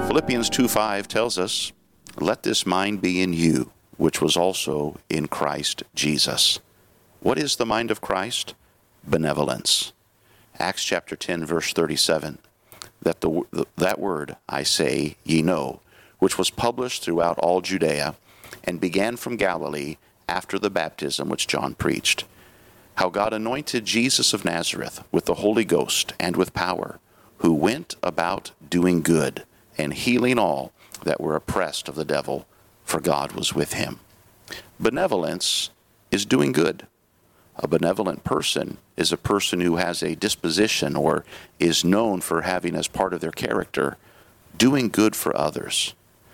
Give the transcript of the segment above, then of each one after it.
Philippians 2:5 tells us, "Let this mind be in you, which was also in Christ Jesus." What is the mind of Christ? Benevolence. Acts chapter 10, verse 37, that word, I say, ye know, which was published throughout all Judea, and began from Galilee after the baptism which John preached, how God anointed Jesus of Nazareth with the Holy Ghost and with power, who went about doing good and healing all that were oppressed of the devil, for God was with him. Benevolence is doing good. A benevolent person is a person who has a disposition or is known for having as part of their character doing good for others.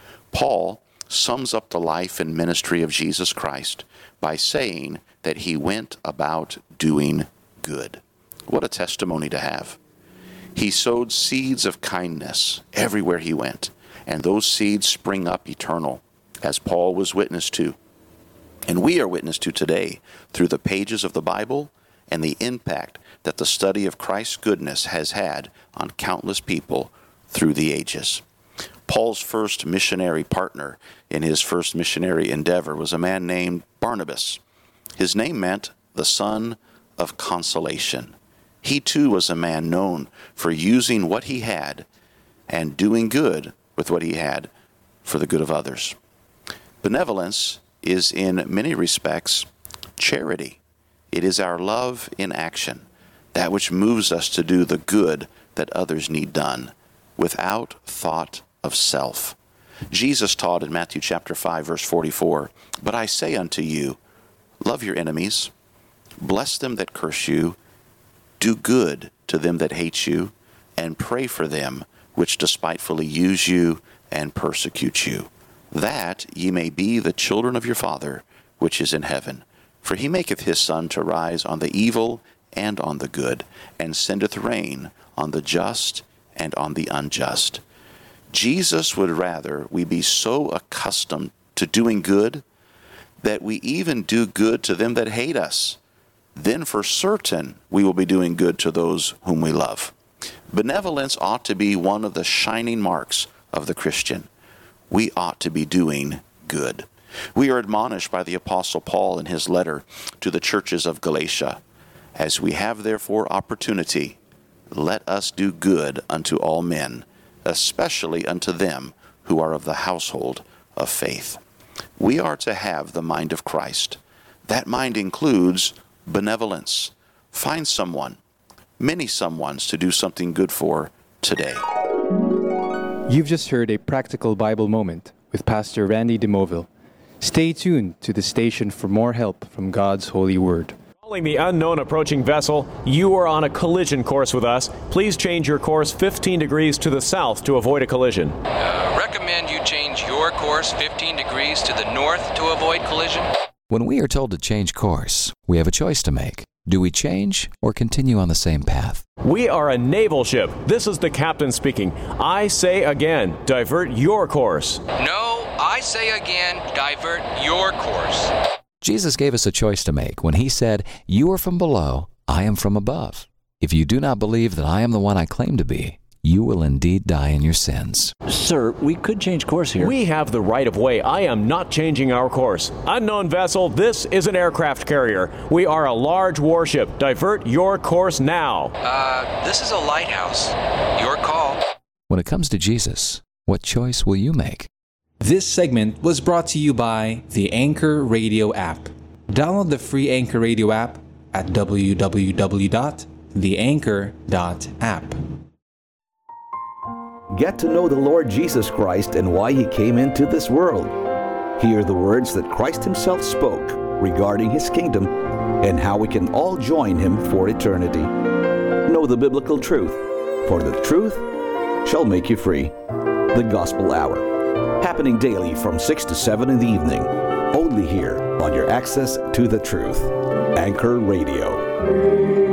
Paul sums up the life and ministry of Jesus Christ by saying that he went about doing good. What a testimony to have. He sowed seeds of kindness everywhere he went, and those seeds spring up eternal, as Paul was witness to. And we are witness to today through the pages of the Bible and the impact that the study of Christ's goodness has had on countless people through the ages. Paul's first missionary partner in his first missionary endeavor was a man named Barnabas. His name meant the son of consolation. He too was a man known for using what he had and doing good with what he had for the good of others. Benevolence is in many respects charity. It is our love in action, that which moves us to do the good that others need done, without thought of self. Jesus taught in Matthew chapter 5, verse 44, "But I say unto you, love your enemies, bless them that curse you, do good to them that hate you, and pray for them which despitefully use you and persecute you, that ye may be the children of your Father which is in heaven. For he maketh his sun to rise on the evil and on the good, and sendeth rain on the just and on the unjust." Jesus would rather we be so accustomed to doing good that we even do good to them that hate us. Then for certain we will be doing good to those whom we love. Benevolence ought to be one of the shining marks of the Christian. We ought to be doing good. We are admonished by the Apostle Paul in his letter to the churches of Galatia, "As we have therefore opportunity, let us do good unto all men, especially unto them who are of the household of faith." We are to have the mind of Christ. That mind includes benevolence. Find someone, many someones, to do something good for today. You've just heard a practical Bible moment with Pastor Randy DeMoville. Stay tuned to the station for more help from God's holy word. Calling the unknown approaching vessel, you are on a collision course with us. Please change your course 15 degrees to the south to avoid a collision. Recommend you change your course 15 degrees to the north to avoid collision. When we are told to change course, we have a choice to make. Do we change or continue on the same path? We are a naval ship. This is the captain speaking. I say again, divert your course. No, I say again, divert your course. Jesus gave us a choice to make when he said, "You are from below, I am from above. If you do not believe that I am the one I claim to be, you will indeed die in your sins." Sir, we could change course here. We have the right of way. I am not changing our course. Unknown vessel, this is an aircraft carrier. We are a large warship. Divert your course now. This is a lighthouse. Your call. When it comes to Jesus, what choice will you make? This segment was brought to you by the Anchor Radio app. Download the free Anchor Radio app at www.theanchor.app. Get to know the Lord Jesus Christ and why He came into this world. Hear the words that Christ Himself spoke regarding His kingdom and how we can all join Him for eternity. Know the biblical truth, for the truth shall make you free. The Gospel Hour, happening daily from 6 to 7 in the evening, only here on your access to the truth. Anchor Radio.